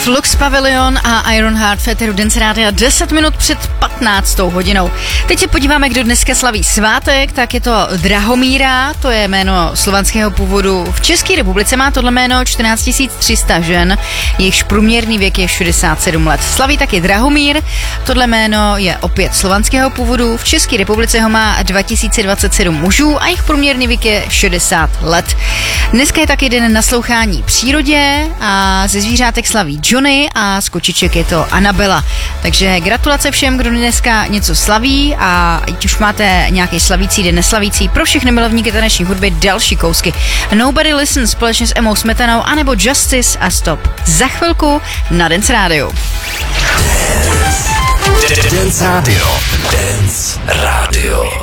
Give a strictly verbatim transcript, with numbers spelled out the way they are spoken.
Flux Pavilion a Ironheart Féteru Dance Rádia deset minut před patnáctou hodinou. Teď se podíváme, kdo dneska slaví svátek, tak je to Drahomíra, to je jméno slovanského původu. V České republice má tohle jméno čtrnáct tisíc tři sta žen, jejichž průměrný věk je šedesát sedm let. Slaví taky Drahomír, tohle jméno je opět slovanského původu. V České republice ho má dva tisíce dvacet sedm mužů a jejich průměrný věk je šedesát let. Dneska je taky den naslouchání přírodě a ze zvířátek slaví Johnny a z kočiček je to Anabela. Takže gratulace všem, kdo dneska něco slaví, a ať už máte nějaký slavící den, neslavící, pro všechny milovníky taneční hudby další kousky. Nobody Listen společně s Emou Smetanou anebo Justice a Stop za chvilku na Dance Radio. Dance Radio. Dance Radio.